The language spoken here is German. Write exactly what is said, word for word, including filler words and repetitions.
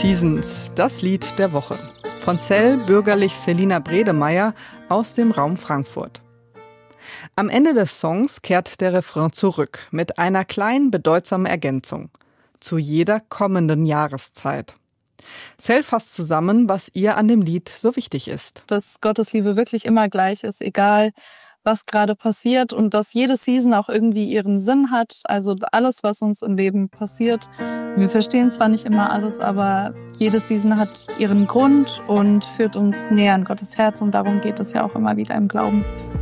Seasons, das Lied der Woche. Von Cell bürgerlich Selina Bredemeier aus dem Raum Frankfurt. Am Ende des Songs kehrt der Refrain zurück mit einer kleinen bedeutsamen Ergänzung. Zu jeder kommenden Jahreszeit. Cell fasst zusammen, was ihr an dem Lied so wichtig ist. Dass Gottes Liebe wirklich immer gleich ist, egal was gerade passiert, und dass jede Season auch irgendwie ihren Sinn hat. Also alles, was uns im Leben passiert. Wir verstehen zwar nicht immer alles, aber jede Season hat ihren Grund und führt uns näher an Gottes Herz, und darum geht es ja auch immer wieder im Glauben.